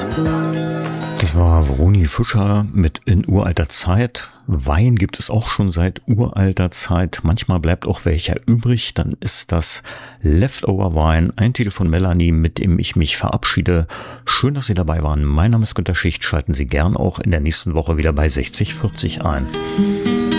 Das war Vroni Fischer mit In uralter Zeit. Wein gibt es auch schon seit uralter Zeit. Manchmal bleibt auch welcher übrig. Dann ist das Leftover Wine, ein Titel von Melanie, mit dem ich mich verabschiede. Schön, dass Sie dabei waren. Mein Name ist Günter Schicht. Schalten Sie gern auch in der nächsten Woche wieder bei 60/40 ein.